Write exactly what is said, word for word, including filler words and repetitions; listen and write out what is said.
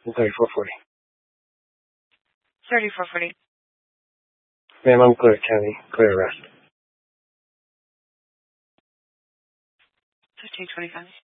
thirty-four forty. thirty-four forty. Ma'am, I'm clear, County. Clear arrest. fifteen twenty-five.